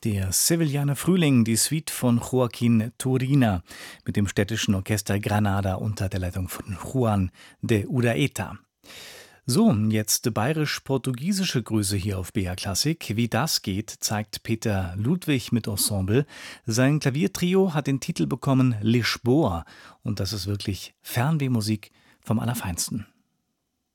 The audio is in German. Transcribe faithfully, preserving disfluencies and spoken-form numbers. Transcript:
Der Sevillaner Frühling, die Suite von Joaquín Turina mit dem städtischen Orchester Granada unter der Leitung von Juan de Urdaeta. So, jetzt bayerisch-portugiesische Grüße hier auf B R Klassik. Wie das geht, zeigt Peter Ludwig mit Ensemble. Sein Klaviertrio hat den Titel bekommen Lisboa und das ist wirklich Fernwehmusik vom Allerfeinsten.